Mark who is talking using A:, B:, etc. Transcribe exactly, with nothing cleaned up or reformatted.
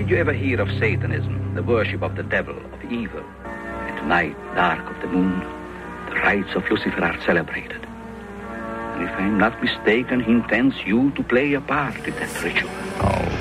A: did you ever hear of Satanism, the worship of the devil, of evil? At night, dark of the moon, the rites of Lucifer are celebrated. And if I'm not mistaken, he intends you to play a part in that ritual.
B: Oh,